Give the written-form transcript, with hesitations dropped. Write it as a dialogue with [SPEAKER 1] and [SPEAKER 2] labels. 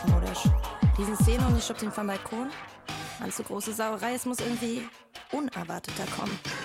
[SPEAKER 1] altmodisch. Szene und ich schubst ihn vom Balkon. Mann, zu große Sauerei, es muss irgendwie unerwarteter kommen.